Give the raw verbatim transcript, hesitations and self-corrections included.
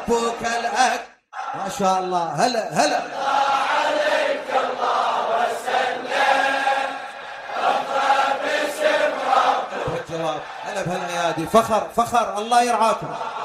ربك الأكرم. ما شاء الله. هلا هلا عليك الله وسلم اقرأ باسم ربك. الجواب. هلا بهالأيادي. فخر فخر. الله يرعاكم.